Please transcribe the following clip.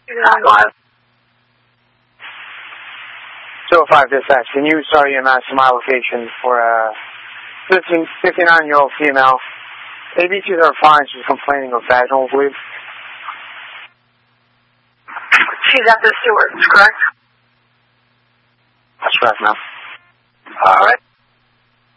Go ahead. 205 dispatch, can you start your master my location for a 59-year-old female? ABCs are fine, she's complaining of vaginal bleed. She's at the Stewart's, correct? That's correct, ma'am. Alright.